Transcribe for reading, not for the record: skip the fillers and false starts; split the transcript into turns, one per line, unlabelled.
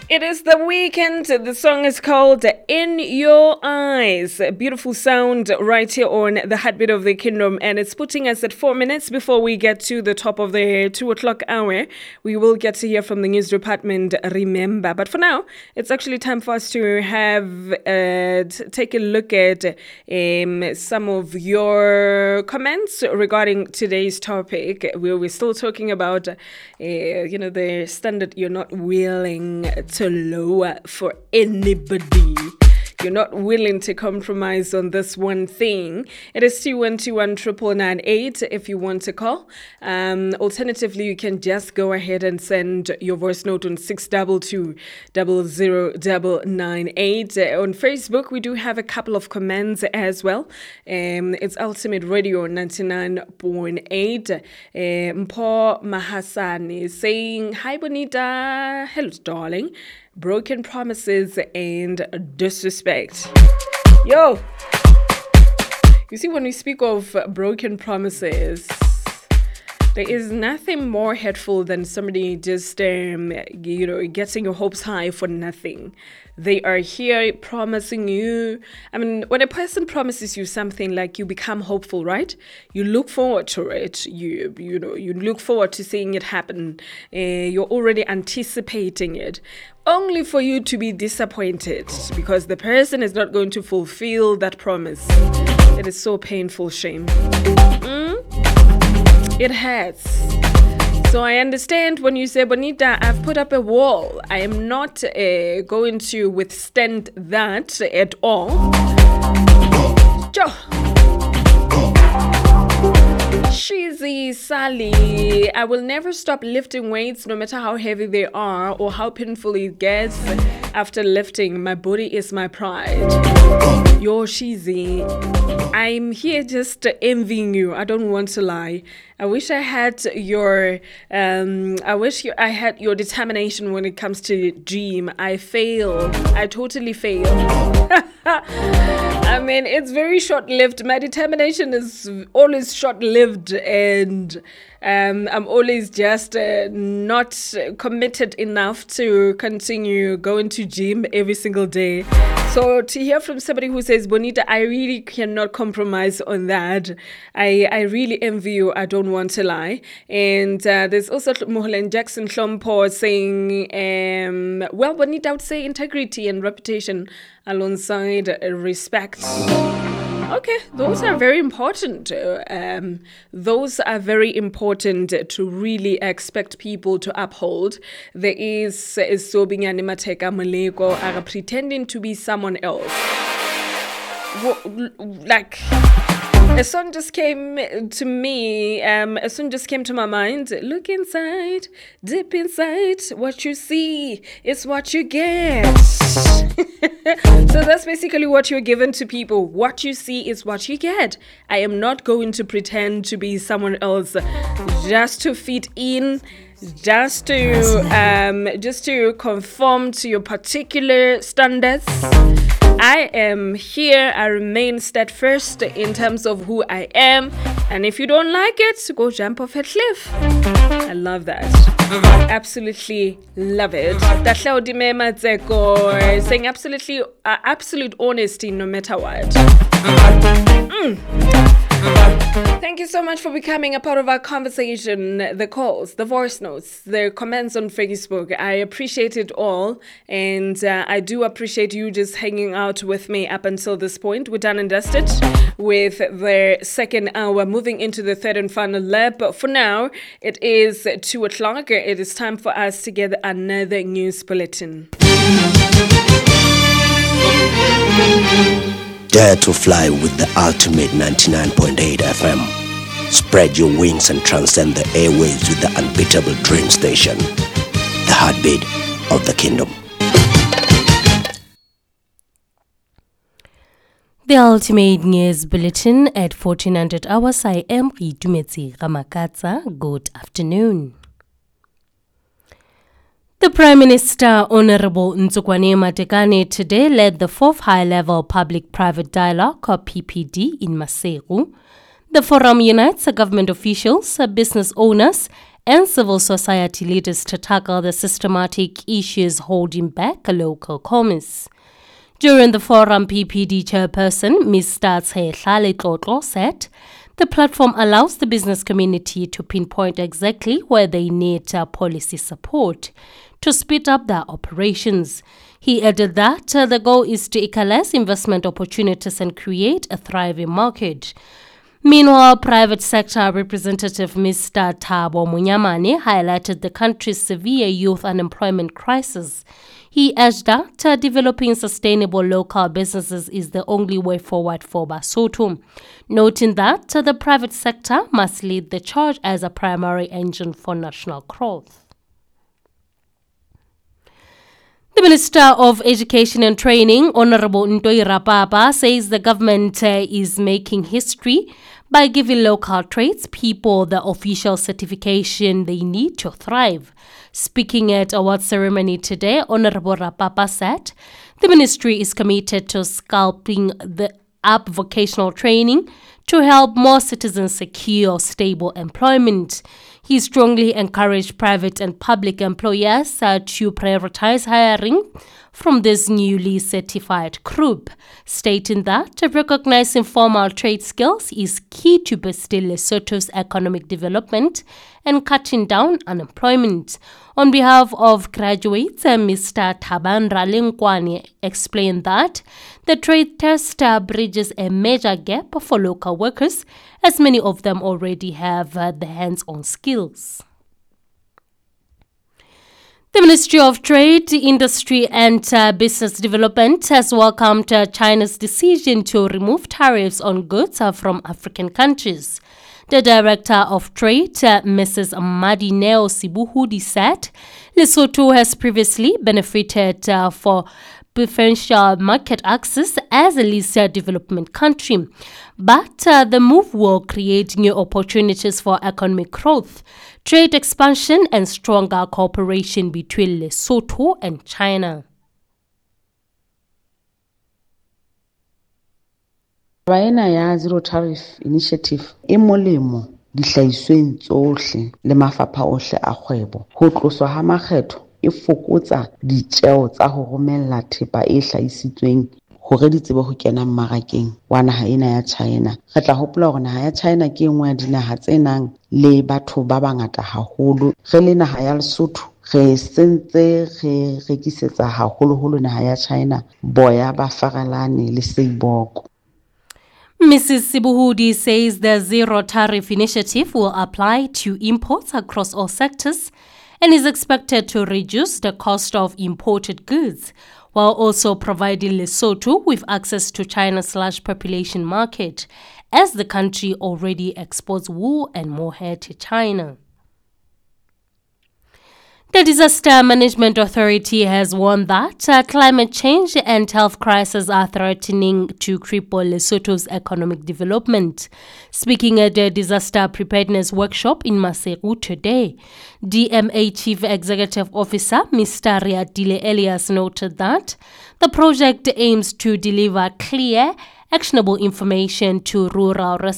It is the weekend. The song is called In Your Eyes. A beautiful sound right here on the Heartbeat of the Kingdom. And it's putting us at 4 minutes before we get to the top of the 2 o'clock hour. We will get to hear from the news department, remember. But for now, it's actually time for us to have take a look at some of your comments regarding today's topic. We're still talking about, the standard you're not willing to lower for anybody. You're not willing to compromise on this one thing. It is 2121-998 if you want to call. Alternatively, you can just go ahead and send your voice note on 622-0098. On Facebook, we do have a couple of comments as well. It's Ultimate Radio 99.8. Mpo Mahasani saying, "Hi Bonita, hello darling. Broken promises and disrespect." Yo, you see, when we speak of broken promises, there is nothing more hurtful than somebody just, getting your hopes high for nothing. They are here promising you. I mean, when a person promises you something, like, you become hopeful, right? You look forward to it. You look forward to seeing it happen. You're already anticipating it, only for you to be disappointed because the person is not going to fulfill that promise. It is so painful, shame. It hurts. So I understand when you say, "Bonita, I've put up a wall. I am not going to withstand that at all." Shizzy Sally, "I will never stop lifting weights no matter how heavy they are or how painful it gets after lifting. My body is my pride." Yo, Shizzy, I'm here just envying you. I don't want to lie. I wish I had your I had your determination when it comes to gym. I fail. I totally fail. I mean, it's very short-lived. My determination is always short-lived, and I'm always just not committed enough to continue going to gym every single day. So to hear from somebody who says, "Bonita, I really cannot compromise on that. I really envy you. I don't want to lie." And there's also Moholen Jackson Hlompo saying, "Well, Bonita, I would say integrity and reputation alongside respect." Okay, those are very important. Those are very important to really expect people to uphold. There is Sobinyane Mateka Moleko are pretending to be someone else. Like, a song just came to me, a song just came to my mind. Look inside, deep inside, what you see is what you get. So that's basically what you're given to people. What you see is what you get. I am not going to pretend to be someone else just to fit in, just to conform to your particular standards. I am here. I remain steadfast in terms of who I am. And if you don't like it, go jump off a cliff. I love that. Absolutely love it. Dahlaudime Matseko saying absolute honesty no matter what. Thank you so much for becoming a part of our conversation, the calls, the voice notes, the comments on Facebook. I appreciate it all, and I do appreciate you just hanging out with me up until this point. We're done and dusted with the second hour, moving into the third and final lap. But for now, it is 2 o'clock. It is time for us to get another news bulletin.
Dare to fly with the ultimate 99.8 FM. Spread your wings and transcend the airwaves with the unbeatable dream station. The Heartbeat of the Kingdom.
The Ultimate News Bulletin at 1400 hours. I am Ritumetse Ramakatsa. Good afternoon. The Prime Minister, Honorable Ntsukwane Matekane, today led the 4th High-Level Public-Private Dialogue, or PPD, in Maseru. The forum unites government officials, business owners, and civil society leaders to tackle the systematic issues holding back local commerce. During the forum, PPD chairperson Mr. Tsehlale Tlotlo said the platform allows the business community to pinpoint exactly where they need policy support to speed up their operations. He added that the goal is to equalize investment opportunities and create a thriving market. Meanwhile, private sector representative Mr. Thabo Munyamane highlighted the country's severe youth unemployment crisis. He urged that developing sustainable local businesses is the only way forward for Basotho, noting that the private sector must lead the charge as a primary engine for national growth. The Minister of Education and Training, Honorable Ntoi Rapapa, says the government is making history by giving local tradespeople the official certification they need to thrive. Speaking at award ceremony today, Honorable Rapapa said the ministry is committed to sculpting up vocational training to help more citizens secure stable employment. He strongly encouraged private and public employers to prioritize hiring from this newly certified group, stating that recognizing formal trade skills is key to boosting Lesotho's economic development and cutting down unemployment. On behalf of graduates, Mr. Thaban Ralengwane explained that the trade test bridges a major gap for local workers, as many of them already have the hands-on skills. The Ministry of Trade, Industry and Business Development has welcomed China's decision to remove tariffs on goods from African countries. The Director of Trade, Mrs. Madineo Sibuhudi, said Lesotho has previously benefited for preferential market access as a least development country. But the move will create new opportunities for economic growth, trade expansion and stronger cooperation between Lesotho and China.
Baena ya Zero Tariff Initiative e molemo dihlahisweng tsohle le mafapha ohle a kgwebo. Ho tloswa ha makgetho e fokotsa ditjeo tsa ho romella thepa e hlahisitsweng hore di tsebe ho kena mmarakeng wa naha ena ya China. Re tla hopola hore naha ya China ke enngwe ya dinaha tse nang le batho ba bangata haholo. Re le naha ya Lesotho re sentse re rekisetsa haholoholo naha ya China boya ba faralane le seiboko.
Mrs. Sibuhudi says the Zero Tariff Initiative will apply to imports across all sectors and is expected to reduce the cost of imported goods, while also providing Lesotho with access to China's large population market, as the country already exports wool and mohair to China. The Disaster Management Authority has warned that climate change and health crises are threatening to cripple Lesotho's economic development. Speaking at the Disaster Preparedness Workshop in Maseru today, DMA Chief Executive Officer Mr. Riatile Elias noted that the project aims to deliver clear, actionable information to rural residents